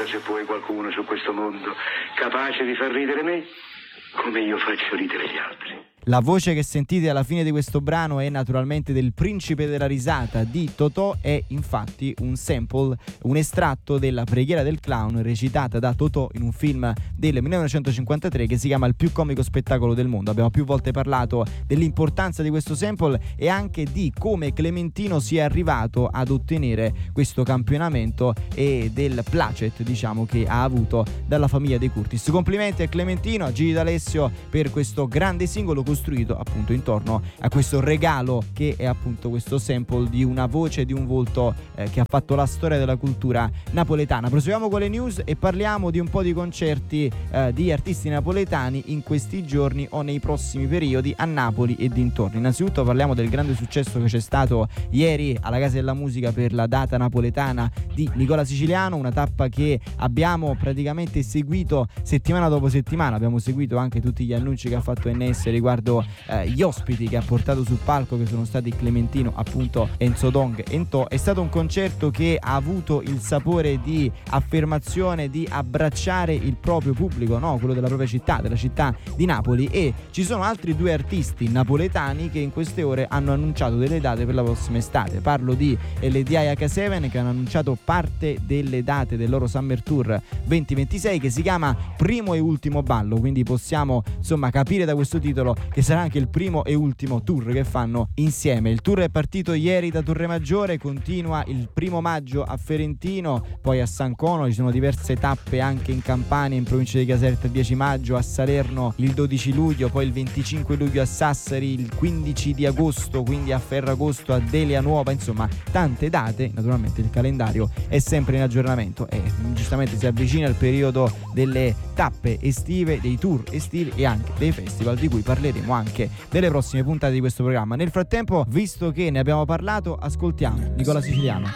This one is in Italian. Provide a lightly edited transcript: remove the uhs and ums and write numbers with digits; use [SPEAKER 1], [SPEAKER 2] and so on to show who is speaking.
[SPEAKER 1] se vuoi, qualcuno su questo mondo capace di far ridere me come io faccio ridere gli altri.
[SPEAKER 2] La voce che sentite alla fine di questo brano è naturalmente del Principe della risata di Totò, è infatti un sample, un estratto della Preghiera del clown recitata da Totò in un film del 1953 che si chiama Il più comico spettacolo del mondo. Abbiamo più volte parlato dell'importanza di questo sample e anche di come Clementino sia arrivato ad ottenere questo campionamento e del placet, diciamo, che ha avuto dalla famiglia dei Curtis. Complimenti a Clementino, a Gigi D'Alessio per questo grande singolo costruito appunto intorno a questo regalo che è appunto questo sample di una voce, di un volto che ha fatto la storia della cultura napoletana. Proseguiamo con le news e parliamo di un po' di concerti di artisti napoletani in questi giorni o nei prossimi periodi a Napoli e dintorni. Innanzitutto parliamo del grande successo che c'è stato ieri alla Casa della Musica per la data napoletana di Nicola Siciliano, una tappa che abbiamo praticamente seguito settimana dopo settimana. Abbiamo seguito anche tutti gli annunci che ha fatto NS riguardo gli ospiti che ha portato sul palco, che sono stati Clementino, appunto Enzo Dong e Ntò. È stato un concerto che ha avuto il sapore di affermazione, di abbracciare il proprio pubblico, no? Quello della propria città, della città di Napoli, e ci sono altri due artisti napoletani che in queste ore hanno annunciato delle date per la prossima estate. Parlo di LDI H7 che hanno annunciato parte delle date del loro Summer Tour 2026 che si chiama Primo e Ultimo Ballo, quindi possiamo insomma capire da questo titolo che sarà anche il primo e ultimo tour che fanno insieme. Il tour è partito ieri da Torre Maggiore, continua il 1° maggio a Ferentino, poi a San Cono, ci sono diverse tappe anche in Campania, in provincia di Caserta il 10 maggio, a Salerno il 12 luglio, poi il 25 luglio a Sassari, il 15 di agosto, quindi a Ferragosto, a Delia Nuova, insomma tante date. Naturalmente il calendario è sempre in aggiornamento e giustamente si avvicina il periodo delle tappe estive, dei tour estivi e anche dei festival di cui parleremo anche nelle prossime puntate di questo programma. Nel frattempo, visto che ne abbiamo parlato, ascoltiamo Nicola Siciliano.